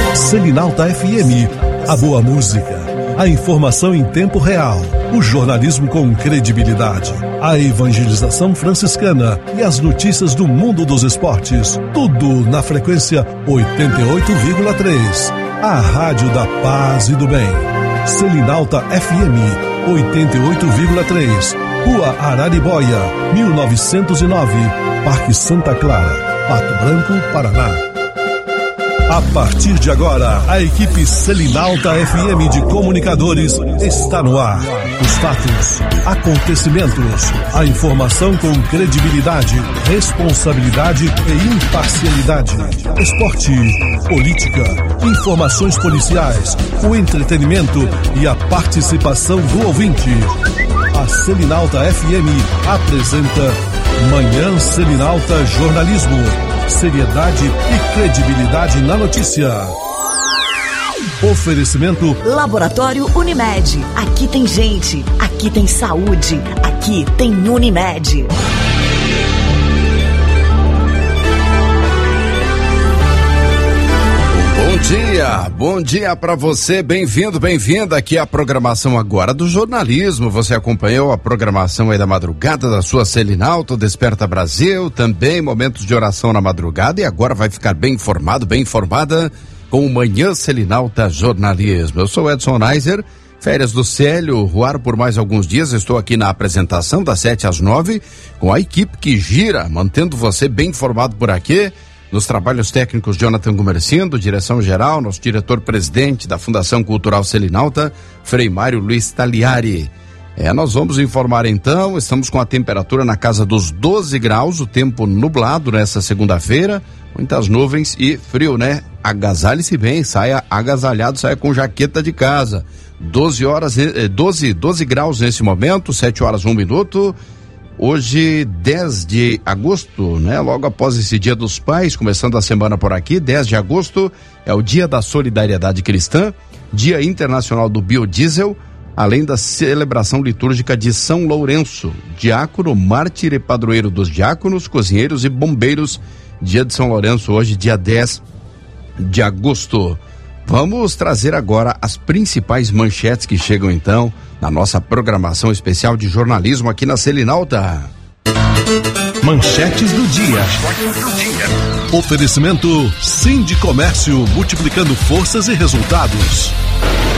Selinalta FM, a boa música, a informação em tempo real, o jornalismo com credibilidade, a evangelização franciscana e as notícias do mundo dos esportes, tudo na frequência 88,3. A rádio da paz e do bem. Selinalta FM 88,3, Rua Araribóia, 1909, Parque Santa Clara, Pato Branco, Paraná. A partir de agora, a equipe Selinalta FM de comunicadores está no ar. Os fatos, acontecimentos, a informação com credibilidade, responsabilidade e imparcialidade. Esporte, política, informações policiais, o entretenimento e a participação do ouvinte. A Selinalta FM apresenta Manhã Selinalta Jornalismo. Seriedade e credibilidade na notícia. Oferecimento Laboratório Unimed. Aqui tem gente, aqui tem saúde, aqui tem Unimed. Bom dia para você, bem-vindo, bem-vinda aqui à programação agora do jornalismo. Você acompanhou a programação aí da madrugada da sua Selinalta, Desperta Brasil, também momentos de oração na madrugada, e agora vai ficar bem informado, bem informada com o Manhã Selinalta Jornalismo. Eu sou Edson Neiser, férias do Célio, voar por mais alguns dias, estou aqui na apresentação das 7 às 9, com a equipe que gira, mantendo você bem informado por aqui. Nos trabalhos técnicos, Jonathan Gumercindo, direção-geral, nosso diretor-presidente da Fundação Cultural Selinalta, Frei Mário Luiz Taliari. Nós vamos informar então, estamos com a temperatura na casa dos 12 graus, o tempo nublado nessa segunda-feira, muitas nuvens e frio, né? Agasalhe-se bem, saia agasalhado, saia com jaqueta de casa. 12 graus nesse momento, 7 horas 1 minuto. Hoje, 10 de agosto, né? Logo após esse Dia dos Pais, começando a semana por aqui, 10 de agosto, é o Dia da Solidariedade Cristã, Dia Internacional do Biodiesel, além da celebração litúrgica de São Lourenço, diácono, mártir e padroeiro dos diáconos, cozinheiros e bombeiros. Dia de São Lourenço, hoje, dia 10 de agosto. Vamos trazer agora as principais manchetes que chegam então na nossa programação especial de jornalismo aqui na Selinalta. Manchetes do dia. Oferecimento Sindicomércio, multiplicando forças e resultados.